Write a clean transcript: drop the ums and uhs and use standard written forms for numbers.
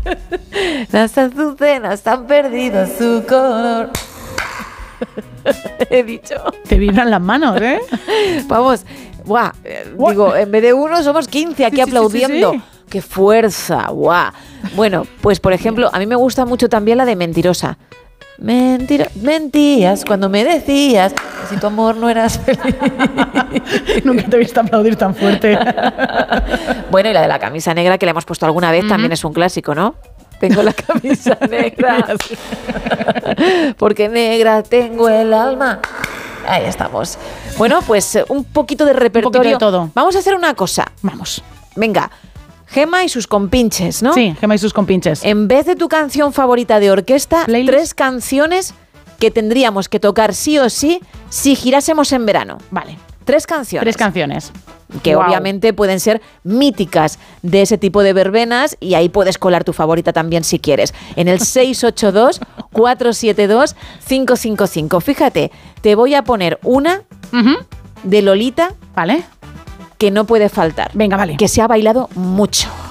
Las azucenas han perdido su color. He dicho. Te vibran las manos, ¿eh? Vamos, guau, digo, en vez de uno somos 15 aquí aplaudiendo. Sí. ¡Qué fuerza! ¡Guau! Bueno, pues por ejemplo, a mí me gusta mucho también la de Mentirosa. Mentías cuando me decías que si tu amor no eras feliz. Nunca te he visto aplaudir tan fuerte. Bueno, y la de la camisa negra que le hemos puesto alguna vez también es un clásico, ¿no? Tengo la camisa negra porque negra tengo el alma. Ahí estamos. Bueno, pues un poquito de repertorio. Un poquito de todo. Vamos a hacer una cosa. Vamos. Venga, Gemma y sus compinches, ¿no? Sí, Gemma y sus compinches. En vez de tu canción favorita de orquesta, Playlist. 3 canciones que tendríamos que tocar sí o sí si girásemos en verano. Vale. 3 canciones. 3 canciones. Que Guau. obviamente pueden ser míticas de ese tipo de verbenas y ahí puedes colar tu favorita también si quieres. En el 682-472-555. Fíjate, te voy a poner una de Lolita Vale. que no puede faltar. Venga, vale. Que se ha bailado mucho.